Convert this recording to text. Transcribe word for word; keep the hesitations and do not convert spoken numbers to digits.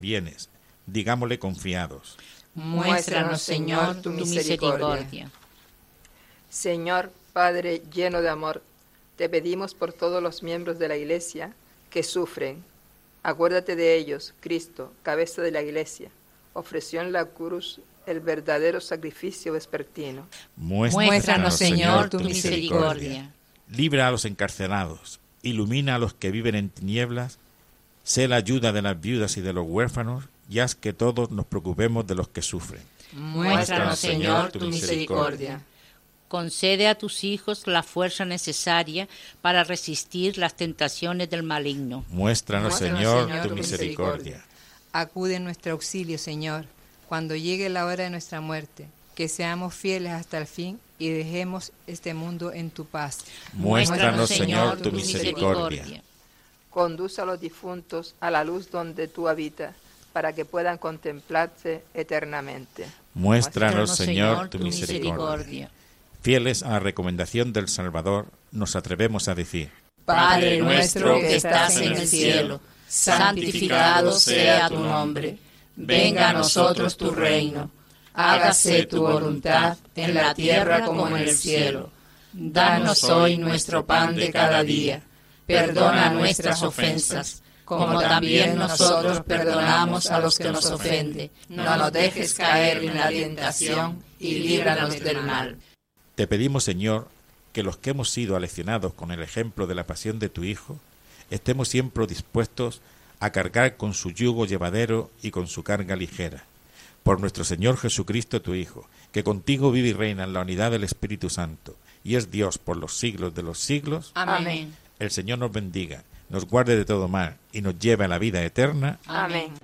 vienes, digámosle confiados. Muéstranos, Señor, tu misericordia. Señor, Padre lleno de amor, te pedimos por todos los miembros de la Iglesia que sufren. Acuérdate de ellos, Cristo, cabeza de la Iglesia, ofreció en la cruz el verdadero sacrificio vespertino. Muéstranos, Señor, tu misericordia. Libra a los encarcelados, ilumina a los que viven en tinieblas, sé la ayuda de las viudas y de los huérfanos, y haz que todos nos preocupemos de los que sufren. Muéstranos, Señor, tu misericordia. Concede a tus hijos la fuerza necesaria para resistir las tentaciones del maligno. Muéstranos, Señor, tu misericordia. Acude en nuestro auxilio, Señor, cuando llegue la hora de nuestra muerte, que seamos fieles hasta el fin y dejemos este mundo en tu paz. Muéstranos, Señor, tu misericordia. Conduce a los difuntos a la luz donde tú habitas, para que puedan contemplarte eternamente. Muéstranos, Señor, tu misericordia. Fieles a la recomendación del Salvador, nos atrevemos a decir: Padre nuestro que estás en el cielo, santificado sea tu nombre. Venga a nosotros tu reino. Hágase tu voluntad en la tierra como en el cielo. Danos hoy nuestro pan de cada día. Perdona nuestras ofensas, como también nosotros perdonamos a los que nos ofenden. No nos dejes caer en la tentación y líbranos del mal. Te pedimos, Señor, que los que hemos sido aleccionados con el ejemplo de la pasión de tu Hijo, estemos siempre dispuestos a cargar con su yugo llevadero y con su carga ligera. Por nuestro Señor Jesucristo, tu Hijo, que contigo vive y reina en la unidad del Espíritu Santo, y es Dios por los siglos de los siglos. Amén. El Señor nos bendiga, nos guarde de todo mal, y nos lleve a la vida eterna. Amén.